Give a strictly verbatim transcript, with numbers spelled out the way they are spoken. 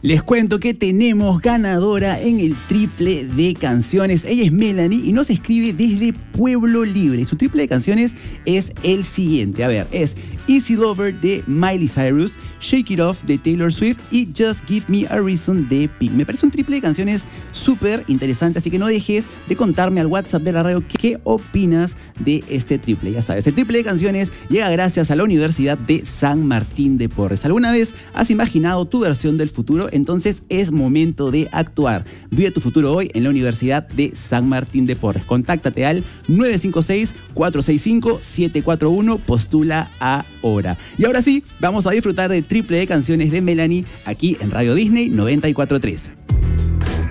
Les cuento que tenemos ganadora en el triple de canciones. Ella es Melanie y nos escribe desde Pueblo Libre. Y su triple de canciones es el siguiente. A ver, es Easy Lover de Miley Cyrus, Shake It Off de Taylor Swift y Just Give Me a Reason de Pink. Me parece un triple de canciones súper interesante, así que no dejes de contarme al WhatsApp de la radio qué opinas de este triple. Ya sabes, el triple de canciones llega gracias a la Universidad de San Martín de Porres. ¿Alguna vez has imaginado tu versión del futuro? Entonces es momento de actuar. Vive tu futuro hoy en la Universidad de San Martín de Porres. Contáctate al nueve cinco seis, cuatro seis cinco, siete cuatro uno. Postula ahora. Y ahora sí, vamos a disfrutar del triple de canciones de Melanie aquí en Radio Disney noventa y cuatro punto tres.